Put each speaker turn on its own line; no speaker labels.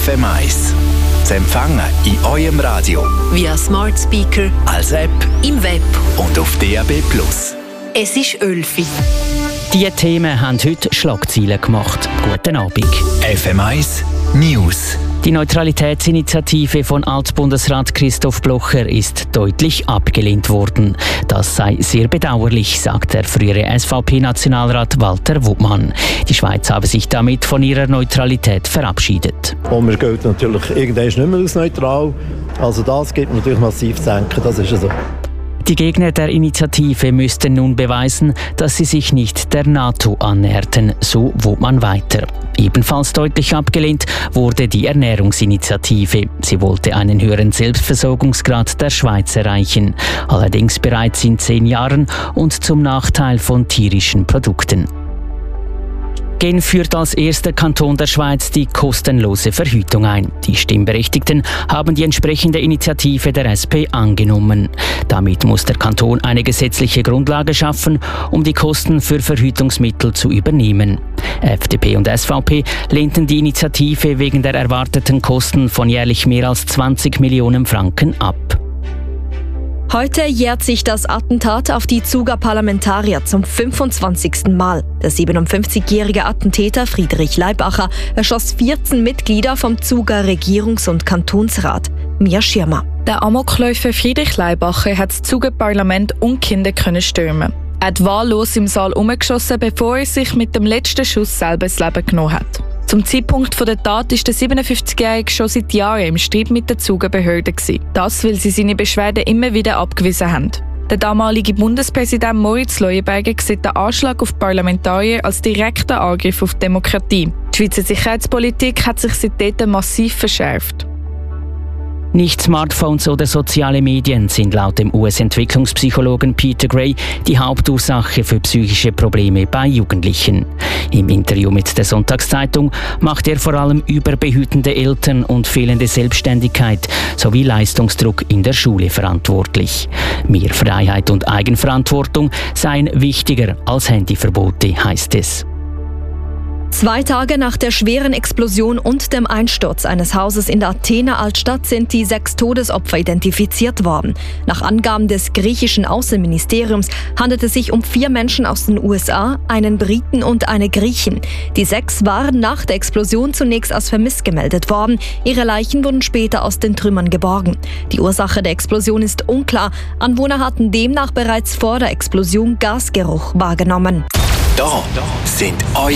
FM1. Zu empfangen in eurem Radio,
via Smart Speaker,
als App,
im Web
und auf DAB+.
Es ist 11 Uhr.
Diese Themen haben heute Schlagzeilen gemacht. Guten Abend.
FM1 News.
Die Neutralitätsinitiative von Altbundesrat Christoph Blocher ist deutlich abgelehnt worden. Das sei sehr bedauerlich, sagt der frühere SVP-Nationalrat Walter Wuttmann. Die Schweiz habe sich damit von ihrer Neutralität verabschiedet.
Und wir gelten natürlich irgendwann nicht mehr als neutral. Also das geht natürlich massiv zu senken, das ist so.
Die Gegner der Initiative müssten nun beweisen, dass sie sich nicht der NATO annäherten, so Wuttmann weiter. Ebenfalls deutlich abgelehnt wurde die Ernährungsinitiative. Sie wollte einen höheren Selbstversorgungsgrad der Schweiz erreichen, allerdings bereits in 10 Jahren und zum Nachteil von tierischen Produkten. Genf führt als erster Kanton der Schweiz die kostenlose Verhütung ein. Die Stimmberechtigten haben die entsprechende Initiative der SP angenommen. Damit muss der Kanton eine gesetzliche Grundlage schaffen, um die Kosten für Verhütungsmittel zu übernehmen. FDP und SVP lehnten die Initiative wegen der erwarteten Kosten von jährlich mehr als 20 Millionen Franken ab.
Heute jährt sich das Attentat auf die Zuger Parlamentarier zum 25. Mal. Der 57-jährige Attentäter Friedrich Leibacher erschoss 14 Mitglieder vom Zuger Regierungs- und Kantonsrat. Mia Schirmer.
Der Amokläufer Friedrich Leibacher hat das Zuger Parlament und Kinder stürmen. Er hat wahllos im Saal umgeschossen, bevor er sich mit dem letzten Schuss selber das Leben genommen hat. Zum Zeitpunkt der Tat ist der 57-Jährige schon seit Jahren im Streit mit der Zugerbehörde gewesen. Das, weil sie seine Beschwerden immer wieder abgewiesen haben. Der damalige Bundespräsident Moritz Leuenberger sieht den Anschlag auf Parlamentarier als direkten Angriff auf die Demokratie. Die Schweizer Sicherheitspolitik hat sich seitdem massiv verschärft.
Nicht Smartphones oder soziale Medien sind laut dem US-Entwicklungspsychologen Peter Gray die Hauptursache für psychische Probleme bei Jugendlichen. Im Interview mit der Sonntagszeitung macht er vor allem überbehütende Eltern und fehlende Selbstständigkeit sowie Leistungsdruck in der Schule verantwortlich. Mehr Freiheit und Eigenverantwortung seien wichtiger als Handyverbote, heißt es.
2 Tage nach der schweren Explosion und dem Einsturz eines Hauses in der Athener Altstadt sind die 6 Todesopfer identifiziert worden. Nach Angaben des griechischen Außenministeriums handelt es sich um 4 Menschen aus den USA, einen Briten und eine Griechin. Die 6 waren nach der Explosion zunächst als vermisst gemeldet worden. Ihre Leichen wurden später aus den Trümmern geborgen. Die Ursache der Explosion ist unklar. Anwohner hatten demnach bereits vor der Explosion Gasgeruch wahrgenommen.
Da sind eure